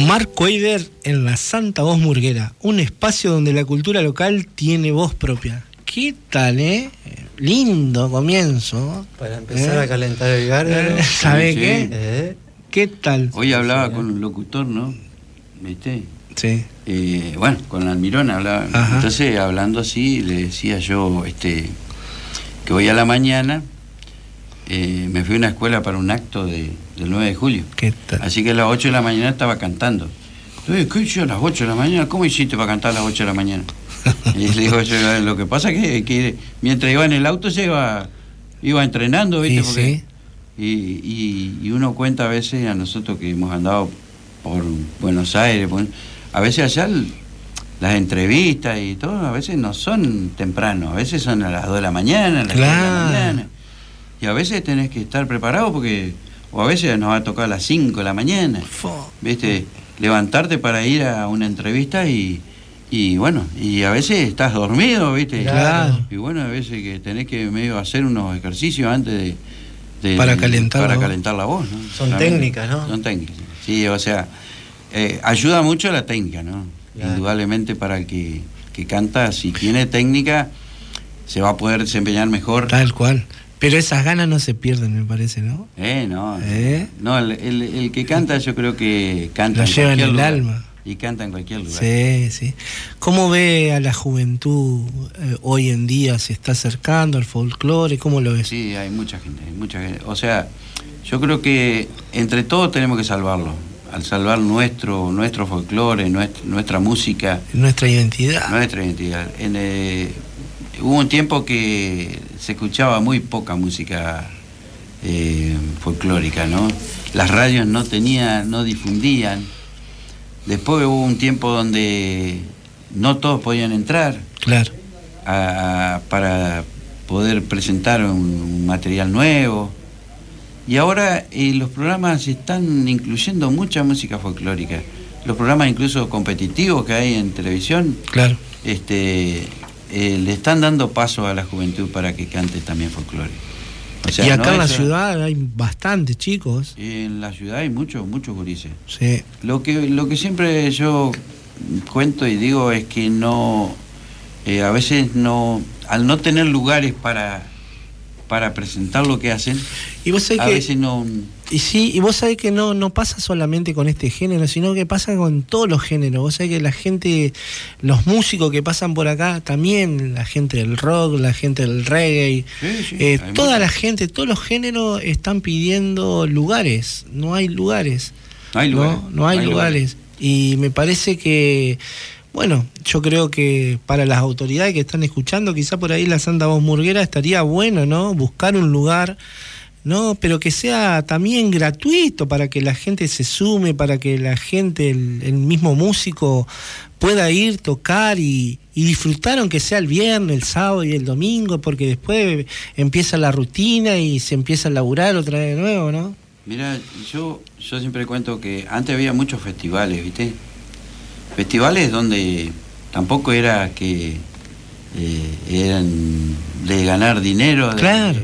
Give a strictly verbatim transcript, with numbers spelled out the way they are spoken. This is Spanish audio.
Marco Eider en la Santa Voz Murguera, un espacio donde la cultura local tiene voz propia. ¿Qué tal, eh? Lindo comienzo. Para empezar ¿Eh? a calentar el gárgaro. ¿Sabe sí, qué? sí. ¿Eh? ¿Qué tal? Hoy hablaba sí, con un locutor, ¿no? ¿Viste? Sí. Eh, bueno, con Almirón hablaba. Ajá. Entonces, hablando así, le decía yo este, que hoy a la mañana eh, me fui a una escuela para un acto de, del nueve de julio. ¿Qué tal? Así que a las ocho de la mañana estaba cantando. Entonces, ¿qué hice a las ocho de la mañana? ¿Cómo hiciste para cantar a las ocho de la mañana? Y le digo, yo, lo que pasa es que, que mientras iba en el auto se iba, iba entrenando, ¿viste? Sí, Porque, sí. Y, y, y uno cuenta a veces, a nosotros que hemos andado por Buenos Aires, por, a veces allá el, las entrevistas y todo, a veces no son temprano, a veces son a las dos de la mañana, a las Claro. tres de la mañana. Y a veces tenés que estar preparado porque, o a veces nos va a tocar a las cinco de la mañana, Fo. ¿viste? Levantarte para ir a una entrevista y, y bueno, y a veces estás dormido, ¿viste? Claro. Y bueno, a veces que tenés que medio hacer unos ejercicios antes de... de Para de, calentar para la voz. calentar la voz, ¿no? Son Claro. técnicas, ¿no? Son técnicas, sí, o sea, eh, ayuda mucho la técnica, ¿no? Claro. Indudablemente para el que, que canta, si tiene técnica, se va a poder desempeñar mejor. Tal cual. Pero esas ganas no se pierden, me parece, ¿no? Eh, no, ¿Eh? no el, el, el que canta yo creo que canta Lo en lleva en cualquier el lugar. alma. Y canta en cualquier lugar. Sí, sí. ¿Cómo ve a la juventud eh, hoy en día? ¿Se está acercando al folclore? ¿Cómo lo ves? Sí, hay mucha gente, hay mucha gente. O sea, yo creo que entre todos tenemos que salvarlo. Al salvar nuestro nuestro folclore, nuestra, nuestra música, Nuestra identidad. nuestra identidad. En, eh, hubo un tiempo que se escuchaba muy poca música eh, folclórica, ¿no? Las radios no tenían, no difundían. Después hubo un tiempo donde no todos podían entrar Claro. a, para poder presentar un, un material nuevo. Y ahora eh, los programas están incluyendo mucha música folclórica. Los programas incluso competitivos que hay en televisión, Claro. este, eh, le están dando paso a la juventud para que cante también folclore. O sea, y acá no en la es- ciudad hay bastantes chicos. En la ciudad hay muchos, muchos gurises. Sí. Lo que, lo que siempre yo cuento y digo es que no, eh, a veces no, al no tener lugares para, para presentar lo que hacen, Y vos sabés a que, veces no... y sí, y vos sabés que no, no pasa solamente con este género, sino que pasa con todos los géneros. Vos sabés que la gente, los músicos que pasan por acá, también la gente del rock, la gente del reggae, Sí, sí, eh, hay toda mucho. la gente, todos los géneros están pidiendo lugares. No hay lugares. No hay lugares. No, no hay lugares. Y me parece que, bueno, yo creo que para las autoridades que están escuchando, quizá por ahí la Santa Voz Murguera estaría bueno, ¿no? Buscar un lugar, ¿no? Pero que sea también gratuito para que la gente se sume, para que la gente, el, el mismo músico, pueda ir, tocar y, y disfrutar, aunque sea el viernes, el sábado y el domingo, porque después empieza la rutina y se empieza a laburar otra vez de nuevo, ¿no? Mira, yo, yo siempre cuento que antes había muchos festivales, ¿viste? Festivales donde tampoco era que eh, eran de ganar dinero, de, Claro.